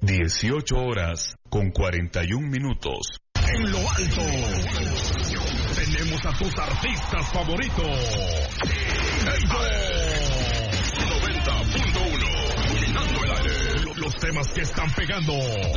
18 horas con 41 minutos. En lo alto tenemos a tus artistas favoritos. Ellos 90.1 dominando el aire. Los temas que están pegando.